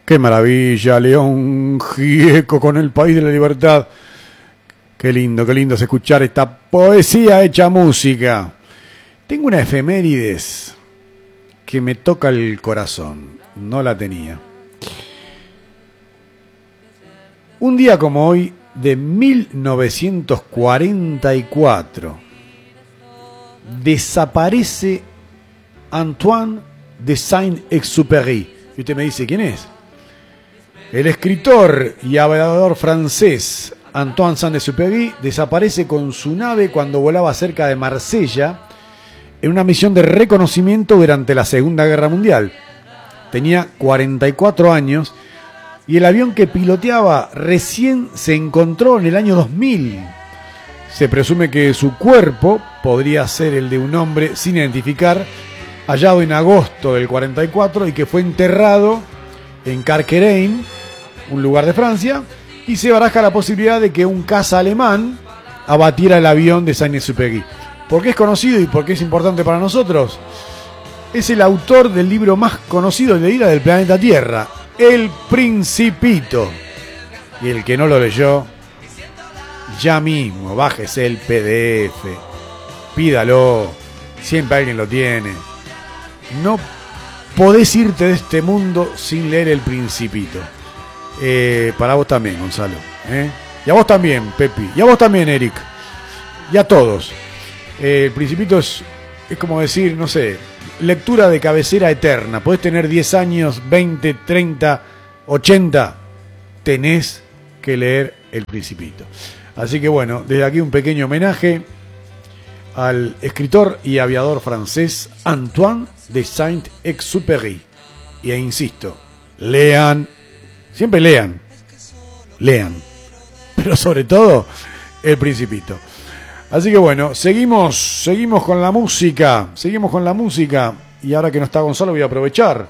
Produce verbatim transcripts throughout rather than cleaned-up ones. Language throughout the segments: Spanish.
Qué maravilla, León Gieco con El País de la Libertad. Qué lindo, qué lindo es escuchar esta poesía hecha música. Tengo una efemérides que me toca el corazón. No la tenía. Un día como hoy, de mil novecientos cuarenta y cuatro, desaparece Antoine de Saint-Exupéry. Y usted me dice, ¿quién es? El escritor y aviador francés Antoine Saint-Exupéry desaparece con su nave cuando volaba cerca de Marsella en una misión de reconocimiento durante la Segunda Guerra Mundial. Tenía cuarenta y cuatro años y el avión que piloteaba recién se encontró en el año dos mil. Se presume que su cuerpo podría ser el de un hombre sin identificar, hallado en agosto del cuarenta y cuatro y que fue enterrado en Carquerein, un lugar de Francia, y se baraja la posibilidad de que un caza alemán abatiera el avión de Saint-Exupéry. ¿Por qué es conocido y por qué es importante para nosotros? Es el autor del libro más conocido de la vida del planeta Tierra, El Principito. Y el que no lo leyó, ya mismo, bájese el P D F, pídalo, siempre alguien lo tiene. No podés irte de este mundo sin leer El Principito. Eh, para vos también, Gonzalo, ¿eh? Y a vos también, Pepi, y a vos también, Eric, y a todos. Eh, el Principito es, es como decir, no sé, lectura de cabecera eterna. Podés tener diez años, veinte, treinta, ochenta, tenés que leer El Principito. Así que bueno, desde aquí un pequeño homenaje al escritor y aviador francés Antoine de Saint-Exupéry. Y e insisto, lean, siempre lean, lean, pero sobre todo El Principito. Así que bueno, seguimos, seguimos con la música, seguimos con la música. Y ahora que no está Gonzalo voy a aprovechar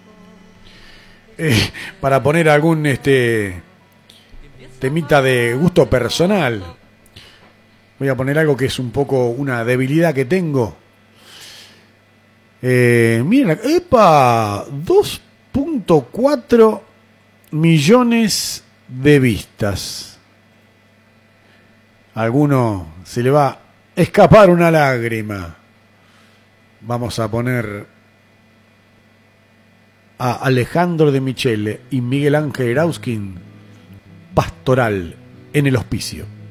eh, para poner algún este temita de gusto personal. Voy a poner algo que es un poco una debilidad que tengo. Eh, miren, ¡epa! dos punto cuatro millones de vistas. A alguno se le va a escapar una lágrima. Vamos a poner a Alejandro de Michele y Miguel Ángel Erauskin, Pastoral en el Hospicio.